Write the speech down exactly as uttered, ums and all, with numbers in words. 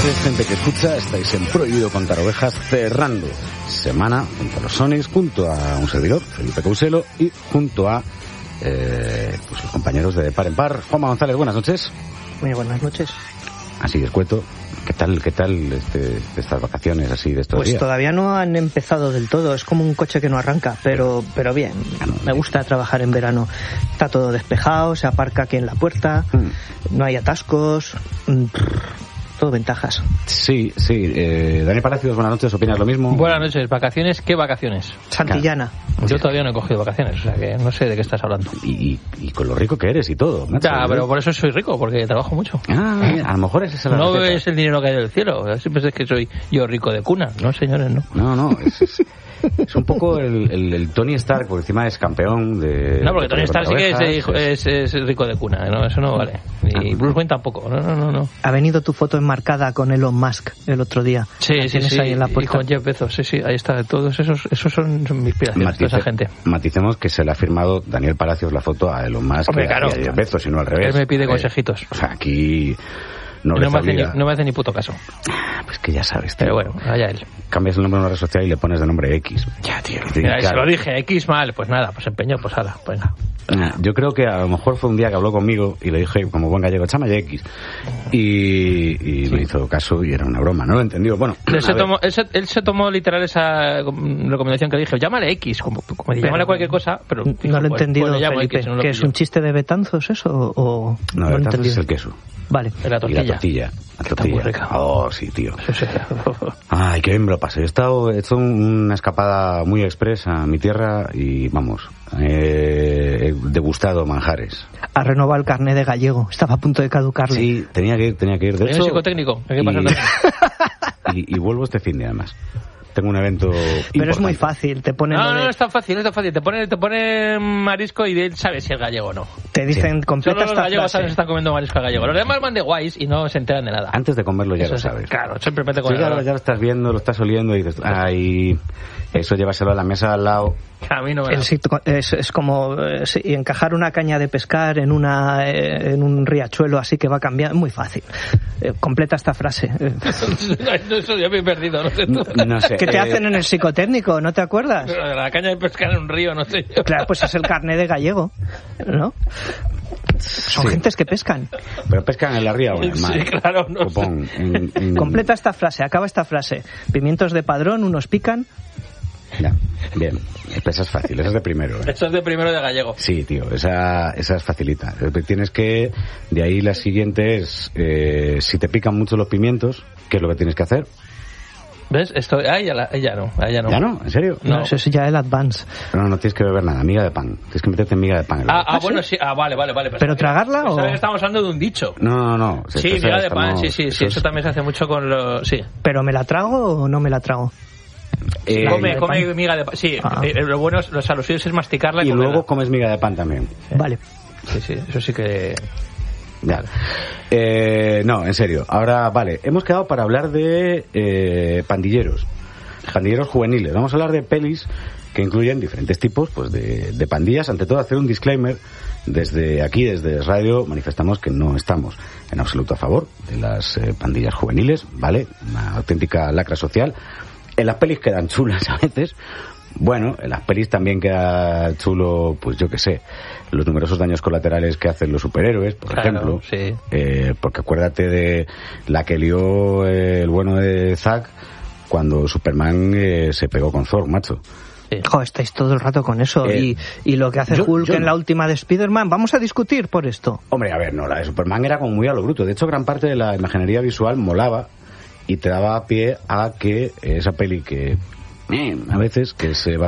noches, gente que escucha. Estáis en Prohibido Contar Ovejas, cerrando semana junto a los Sonics, junto a un servidor, Felipe Couselo, y junto a eh, pues los compañeros de Par en Par. Juanma González, buenas noches. Muy buenas noches. Así escueto. ¿Qué tal, qué tal este, estas vacaciones así de estos pues días? Pues todavía no han empezado del todo, es como un coche que no arranca, pero pero bien. Me gusta trabajar en verano. Está todo despejado, se aparca aquí en la puerta, mm. no hay atascos, todo ventajas. Sí, sí. Eh, Daniel Palacios, buenas noches, ¿opinas lo mismo? Buenas noches. ¿Vacaciones? ¿Qué vacaciones? Santillana. Yo todavía no he cogido vacaciones, o sea que no sé de qué estás hablando. Y, y, y con lo rico que eres y todo. Macho, ya, pero por eso soy rico, porque trabajo mucho. Ah, mira, a lo mejor es esa la No receta. Es el dinero que hay del cielo, siempre es que soy yo rico de cuna, no señores, no. No, no, es, es, es un poco el, el, el Tony Stark, porque encima es campeón de... No, porque de Tony Stark sí que es, es, es, es rico de cuna, no, eso no vale. Y Bruce Wayne tampoco, no, no, no, no. Ha venido tu foto enmarcada con Elon Musk el otro día. Sí, sí, sí, ahí en la y con Jeff Bezos, sí, sí, ahí está, todos esos, esos son, son mis inspiraciones, Matice, toda esa gente. Maticemos que se le ha firmado Daniel Palacios la foto a Elon Musk. Hombre, claro. Y a Jeff Bezos, y no al revés. Él me pide eh, consejitos. O sea, aquí... No, no, me hace ni, no me hace ni puto caso. Pues que ya sabes, tío. Pero bueno, allá él. Cambias el nombre de una red social y le pones de nombre X. Ya, tío. Mira, claro. Se lo dije, X mal. Pues nada, pues empeñó, pues hala, venga. Yo creo que a lo mejor fue un día que habló conmigo y le dije, como buen gallego, chámale X. Y, y sí. me hizo caso y era una broma, no lo entendió. Bueno, él se, tomó, él, se, él se tomó literal esa recomendación que le dije, llámale X, como, como llámale cualquier cosa, pero... No dijo, lo he pues, entendido, pues, Felipe. X, no ¿Que es un chiste de Betanzos eso? O... No, no Betanzos es el queso. Vale. La tortilla. Y la tortilla. La tortilla. Está muy rica. Oh, sí, tío. Ay, qué bien me lo pasé. He estado, he hecho una escapada muy express a mi tierra y, vamos, eh, he degustado manjares. Ha renovado el carné de gallego. Estaba a punto de caducarle. Sí, tenía que ir, tenía que ir. De ¿Hay hecho, un psicotécnico? ¿Qué y, pasa y, y vuelvo este fin de además. Tengo un evento Pero importante. es muy fácil, te ponen... No, de... no, no es tan fácil, no es tan fácil. Te pone, te pone marisco y él sabe si es gallego o no. Te dicen sí. completa Solo los esta gallegos frase. se están comiendo marisco gallego. Los demás van de guays y no se enteran de nada. Antes de comerlo ya eso lo es, sabes. Claro, simplemente con sí, el claro, ya lo estás viendo, lo estás oliendo y dices, ay, eso llévaselo a la mesa al lado. A mí no me es, es, es como eh, sí, encajar una caña de pescar en una eh, en un riachuelo así que va cambiando, muy fácil. Eh, completa esta frase. no, eso ya me he perdido, no sé. No, no sé. ¿Qué te eh... hacen en el psicotécnico? ¿No te acuerdas? La caña de pescar en un río, no sé yo. Claro, pues es el carné de gallego, ¿no? Son sí. gentes que pescan. Pero pescan en la ría o en el mar. Sí, claro. No Copón, en, en... Completa esta frase, acaba esta frase. Pimientos de padrón, unos pican. Ya, bien, esa es fácil, esa es de primero. ¿eh? Eso es de primero de gallego. Sí, tío, esa, esa es facilita. Tienes que, de ahí la siguiente es, eh, si te pican mucho los pimientos, ¿qué es lo que tienes que hacer? ¿Ves? Esto, ah, ya, la, ya no, ah, ya no. ¿Ya no? ¿En serio? No, no, eso es ya el advance. No, no tienes que beber nada, miga de pan. Tienes que meterte en miga de pan. En ah, ah, ah, bueno, sí, ah, vale, vale, vale. ¿Pero tragarla o...? o...? Estamos hablando de un dicho. No, no, no. Sí, Entonces, miga de pan, estamos... sí, sí, sí, eso, eso también se hace mucho con los... Sí. ¿Pero me la trago o no me la trago? Eh, come, come miga de pan. Sí, ah. eh, lo bueno es, los alusiones es masticarla y, y comerla. luego comes miga de pan también. Sí. Vale. Sí, sí, eso sí que... Ya. Eh, no, en serio. Ahora, vale, hemos quedado para hablar de eh, pandilleros. Pandilleros juveniles. Vamos a hablar de pelis que incluyen diferentes tipos pues de, de pandillas. Ante todo, hacer un disclaimer. Desde aquí, desde Radio, manifestamos que no estamos en absoluto a favor de las eh, pandillas juveniles, ¿vale? Una auténtica lacra social. En las pelis quedan chulas a veces. Bueno, en las pelis también queda chulo, pues yo qué sé, los numerosos daños colaterales que hacen los superhéroes, por claro, ejemplo. Sí. Eh, porque acuérdate de la que lió eh, el bueno de Zack cuando Superman eh, se pegó con Thor, macho. Sí. Jo, estáis todo el rato con eso. Eh, y, y lo que hace yo, Hulk yo en no. la última de Spider-Man, vamos a discutir por esto. Hombre, a ver, no, la de Superman era como muy a lo bruto. De hecho, gran parte de la imaginería visual molaba y te daba pie a que esa peli que eh, a veces que se va